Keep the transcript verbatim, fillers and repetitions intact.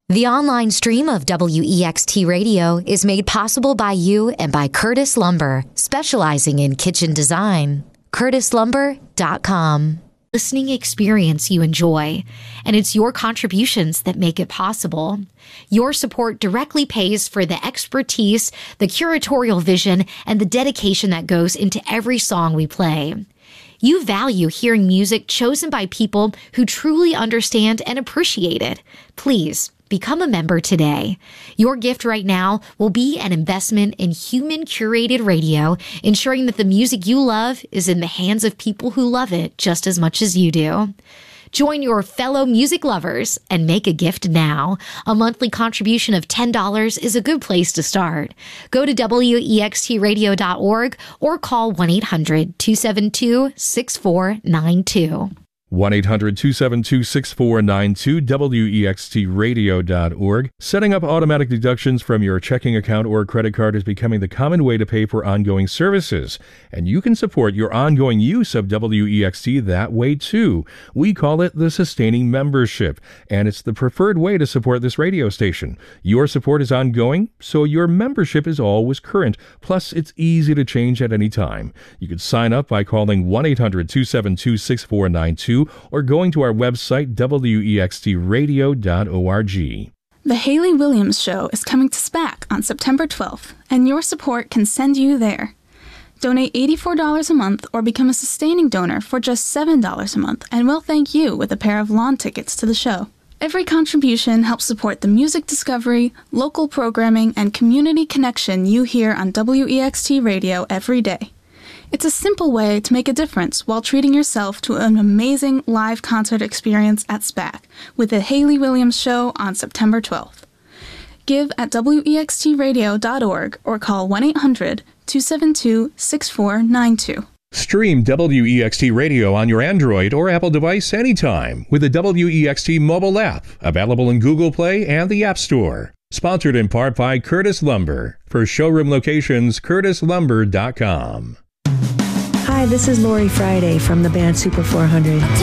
The online stream of W E X T Radio is made possible by you and by Curtis Lumber, specializing in kitchen design. curtis lumber dot com. Listening experience you enjoy, and it's your contributions that make it possible. Your support directly pays for the expertise, the curatorial vision, and the dedication that goes into every song we play. You value hearing music chosen by people who truly understand and appreciate it. Please become a member today. Your gift right now will be an investment in human-curated radio, ensuring that the music you love is in the hands of people who love it just as much as you do. Join your fellow music lovers and make a gift now. A monthly contribution of ten dollars is a good place to start. Go to W E X T radio dot org or call one eight hundred two seven two six four nine two. one eight hundred two seven two six four nine two, W E X T radio dot org. Setting up automatic deductions from your checking account or credit card is becoming the common way to pay for ongoing services, and you can support your ongoing use of W E X T that way too. We call it the Sustaining Membership, and it's the preferred way to support this radio station. Your support is ongoing, so your membership is always current, plus it's easy to change at any time. You can sign up by calling one eight hundred two seven two six four nine two or going to our website, W E X T radio dot org. The Hayley Williams Show is coming to SPAC on September twelfth, and your support can send you there. Donate eighty-four dollars a month or become a sustaining donor for just seven dollars a month, and we'll thank you with a pair of lawn tickets to the show. Every contribution helps support the music discovery, local programming, and community connection you hear on W E X T Radio every day. It's a simple way to make a difference while treating yourself to an amazing live concert experience at SPAC with the Hayley Williams Show on September twelfth. Give at W E X T radio dot org or call one eight hundred two seven two six four nine two. Stream W E X T Radio on your Android or Apple device anytime with the W E X T mobile app, available in Google Play and the App Store. Sponsored in part by Curtis Lumber. For showroom locations, curtis lumber dot com. Hi, this is Lori Friday from the band Super four hundred.